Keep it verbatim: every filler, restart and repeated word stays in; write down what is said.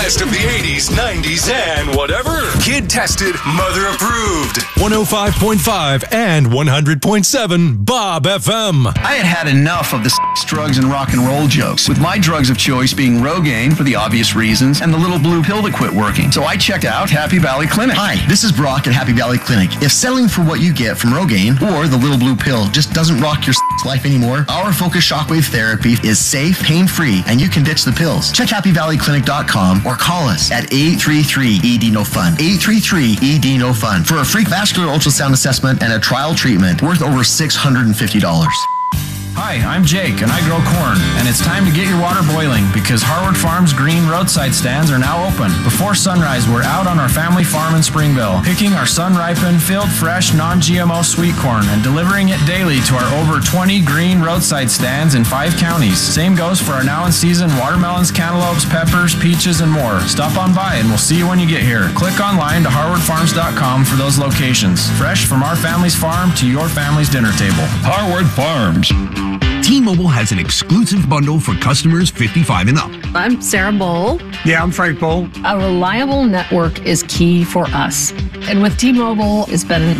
best of the eighties, nineties, and whatever. Kid tested, mother approved. one oh five point five and one hundred point seven Bob F M. I had had enough of the sex, drugs, and rock and roll jokes, with my drugs of choice being Rogaine for the obvious reasons and the little blue pill to quit working. So I checked out Happy Valley Clinic. Hi, this is Brock at Happy Valley Clinic. If settling for what you get from Rogaine or the little blue pill just doesn't rock your life anymore, our Focus Shockwave Therapy is safe, pain-free, and you can ditch the pills. Check happy valley clinic dot com or call us at eight three three E D N O F U N. eight three three E D N O F U N for a free vascular ultrasound assessment and a trial treatment worth over six hundred fifty dollars. Hi, I'm Jake, and I grow corn, and it's time to get your water boiling because Harwood Farms green roadside stands are now open. Before sunrise, we're out on our family farm in Springville, picking our sun-ripened, field fresh, non-G M O sweet corn and delivering it daily to our over twenty green roadside stands in five counties. Same goes for our now-in-season watermelons, cantaloupes, peppers, peaches, and more. Stop on by, and we'll see you when you get here. Click online to harwood farms dot com for those locations. Fresh from our family's farm to your family's dinner table. Harwood Farms. T-Mobile has an exclusive bundle for customers fifty-five and up. I'm Sarah Bowl. Yeah, I'm Frank Bowl. A reliable network is key for us. And with T-Mobile, it's been